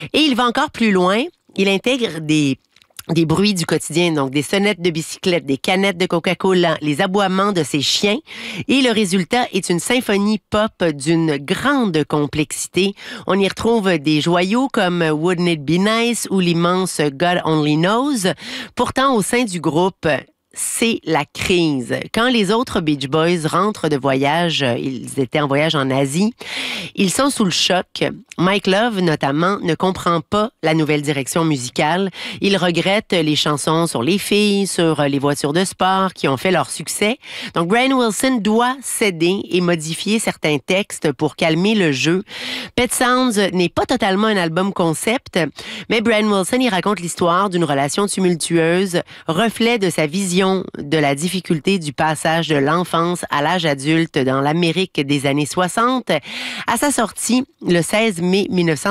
Et il va encore plus loin. Il intègre des bruits du quotidien, donc des sonnettes de bicyclette, des canettes de Coca-Cola, les aboiements de ses chiens. Et le résultat est une symphonie pop d'une grande complexité. On y retrouve des joyaux comme Wouldn't It Be Nice ou l'immense God Only Knows. Pourtant, au sein du groupe, c'est la crise. Quand les autres Beach Boys rentrent de voyage, ils étaient en voyage en Asie, ils sont sous le choc. Mike Love, notamment, ne comprend pas la nouvelle direction musicale. Il regrette les chansons sur les filles, sur les voitures de sport qui ont fait leur succès. Donc, Brian Wilson doit céder et modifier certains textes pour calmer le jeu. Pet Sounds n'est pas totalement un album concept, mais Brian Wilson y raconte l'histoire d'une relation tumultueuse, reflet de sa vision de la difficulté du passage de l'enfance à l'âge adulte dans l'Amérique des années 60. À sa sortie, le 16 mai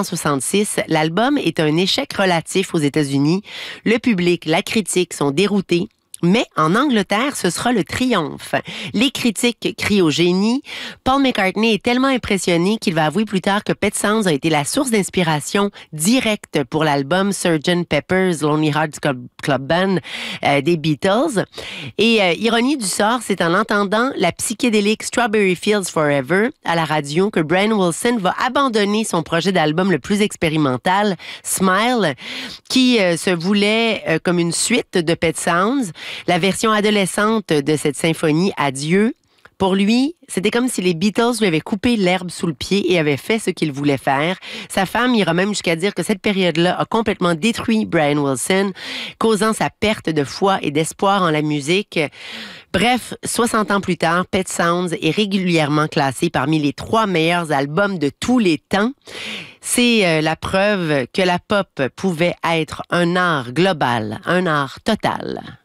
1966, l'album est un échec relatif aux États-Unis. Le public, la critique sont déroutés. Mais en Angleterre, ce sera le triomphe. Les critiques crient au génie. Paul McCartney est tellement impressionné qu'il va avouer plus tard que Pet Sounds a été la source d'inspiration directe pour l'album Sgt. Pepper's Lonely Hearts Club Band des Beatles. Et ironie du sort, c'est en entendant la psychédélique Strawberry Fields Forever à la radio que Brian Wilson va abandonner son projet d'album le plus expérimental, Smile, qui se voulait comme une suite de Pet Sounds. La version adolescente de cette symphonie, Adieu, pour lui, c'était comme si les Beatles lui avaient coupé l'herbe sous le pied et avaient fait ce qu'ils voulaient faire. Sa femme ira même jusqu'à dire que cette période-là a complètement détruit Brian Wilson, causant sa perte de foi et d'espoir en la musique. Bref, 60 ans plus tard, Pet Sounds est régulièrement classé parmi les 3 meilleurs albums de tous les temps. C'est la preuve que la pop pouvait être un art global, un art total.